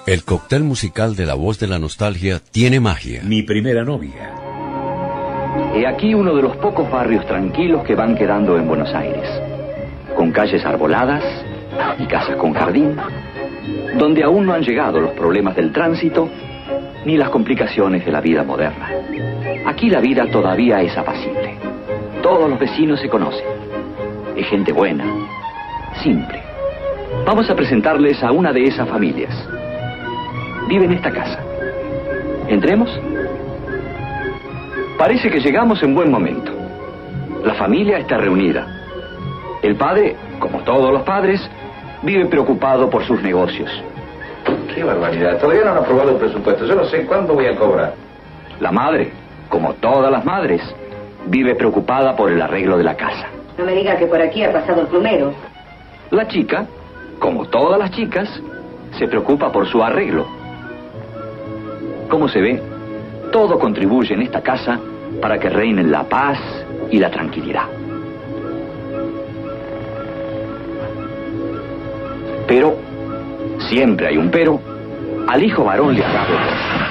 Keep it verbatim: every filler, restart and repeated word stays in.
El cóctel musical de La Voz de la Nostalgia tiene magia. Mi primera novia. He aquí uno de los pocos barrios tranquilos que van quedando en Buenos Aires, con calles arboladas y casas con jardín, donde aún no han llegado los problemas del tránsito ni las complicaciones de la vida moderna. Aquí la vida todavía es apacible. Todos los vecinos se conocen. Es gente buena, simple. Vamos a presentarles a una de esas familias. Vive en esta casa. ¿Entremos? Parece que llegamos en buen momento. La familia está reunida. El padre, como todos los padres, vive preocupado por sus negocios. ¡Qué barbaridad! Todavía no han aprobado el presupuesto. Yo no sé cuándo voy a cobrar. La madre, como todas las madres, vive preocupada por el arreglo de la casa. No me diga que por aquí ha pasado el plumero. La chica, como todas las chicas, se preocupa por su arreglo. Como se ve, todo contribuye en esta casa para que reinen la paz y la tranquilidad. Pero, siempre hay un pero, al hijo varón le agrada.